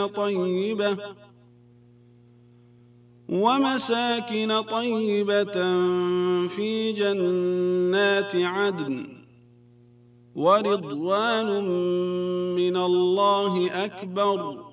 ومساكن طيبة في جنات عدن ورضوان من الله أكبر